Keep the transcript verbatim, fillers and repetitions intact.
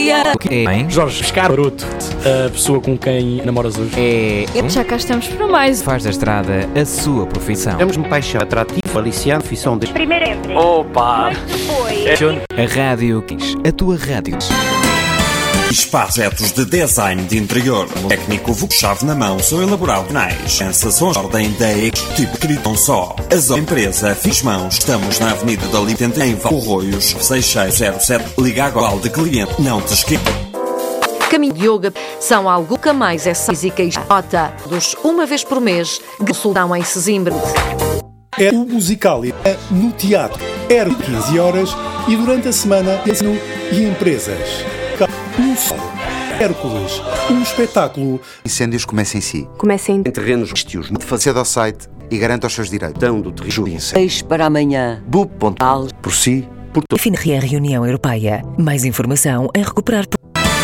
dia. O que é, hein? Jorge Escaroto, a pessoa com quem namoras hoje. É... Já cá estamos para mais. Faz da estrada a sua profissão. Temos uma paixão atrativa, aliciante, profissão de... Primeiro entre. Opa! Mas depois... A Rádio Kiss, a tua rádio. Projetos de design de interior. O técnico chave na mão são elaborados nas sensações de ordem da tipo critam só. A empresa Fiz Mãos. Estamos na Avenida da Liberdade em Corroios seis seis zero sete. Liga agora de cliente. Não te esqueças. Caminho de Yoga são algo que mais é física e nota dos uma vez por mês. Consultam em Sesimbra. É o musical no teatro. Era quinze horas e durante a semana e empresas. Um sol. Hércules. Um espetáculo. Incêndios começa em si. Começa em terrenos restios. Aceda ao site e garanta os seus direitos. Tão do terreno. seis para amanhã. Bup ponto al. Por si, por todos. F N R Reunião Europeia. Mais informação em recuperar